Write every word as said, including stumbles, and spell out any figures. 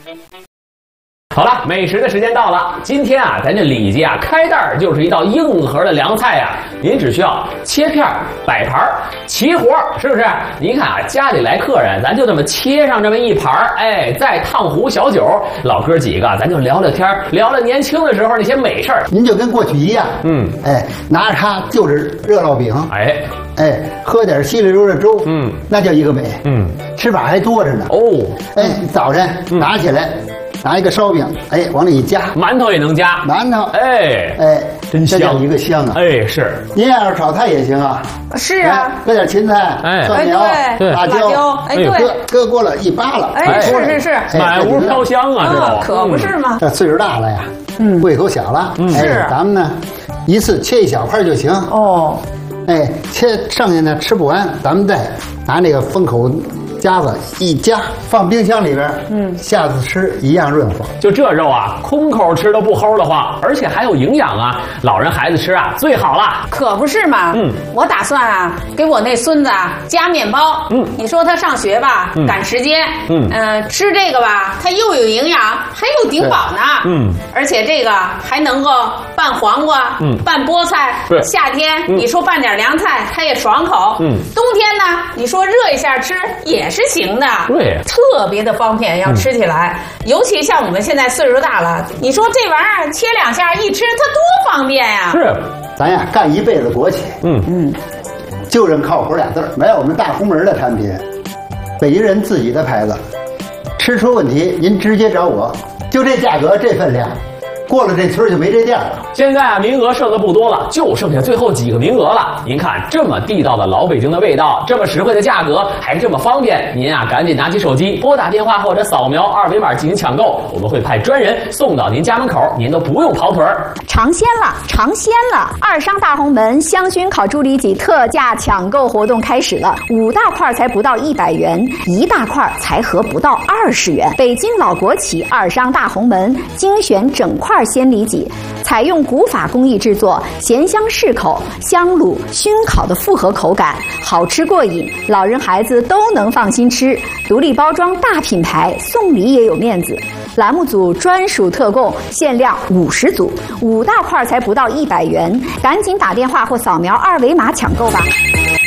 好了，美食的时间到了。今天啊，咱这李家啊，开袋就是一道硬核的凉菜呀、啊。您只需要切片、摆盘，齐活，是不是？您看啊，家里来客人，咱就这么切上这么一盘，哎，再烫壶小酒，老哥几个咱就聊聊天，聊聊年轻的时候那些美事儿。 您就跟过去一样，嗯，哎，拿着它就是热烙饼，哎。哎，喝点稀里溜的粥，嗯，那叫一个美，嗯，吃法还多着呢。哦，哎，早晨拿起来，拿一个烧饼，哎，往里一夹， 馒头也能夹， 馒头， 哎哎， 真香， 这叫一个香啊！ 哎，是。 您要是炒菜也行啊， 是啊， 搁点芹菜，哎，蒜苗， 对，辣椒，哎，对， 搁搁锅了一扒拉， 哎，是是是， 满屋飘香啊，这都可不是吗？ 这岁数大了呀，嗯，胃口小了， 是， 咱们呢，一次切一小块就行。哦。哎，切剩下呢吃不完，咱们再拿那个封口夹子一夹，放冰箱里边，嗯，下次吃一样润滑。 就这肉啊，空口吃都不齁的慌，而且还有营养啊，老人孩子吃啊最好了。 可不是嘛，嗯，我打算啊给我那孙子啊加面包，嗯，你说他上学吧，嗯、赶时间，嗯，呃，吃这个吧，他又有营养，还有顶饱呢，嗯，而且这个还能够拌黄瓜，嗯，拌菠菜，对，夏天、嗯、你说拌点凉菜，它也爽口，嗯，冬天呢，你说热一下吃也是行的， 对， 特别的方便，要吃起来，嗯、尤其像我们现在岁数大了，你说这玩意儿切两下一吃，它多方便呀！ 是，咱呀干一辈子国企，嗯嗯，就认靠谱俩字儿，没有我们大红门的产品，北京人自己的牌子，吃出问题您直接找我，就这价格这分量。过了这村就没这店了。 现在啊，名额剩的不多了，就剩下最后几个名额了。您看，这么地道的老北京的味道，这么实惠的价格，还这么方便，您啊赶紧拿起手机，拨打电话或者扫描二维码进行抢购，我们会派专人送到您家门口，您都不用跑腿儿。 尝鲜了，尝鲜了！二商大红门香熏烤猪里脊特价抢购活动开始了，五大块才不到一百元，一大块才合不到二十元。北京老国企二商大红门精选整块鲜里脊，采用古法工艺制作，咸香适口，香卤熏烤的复合口感，好吃过瘾，老人孩子都能放心吃。独立包装大品牌，送礼也有面子。栏目组专属特供，限量五十组，五大块才不到一百元，赶紧打电话或扫描二维码抢购吧。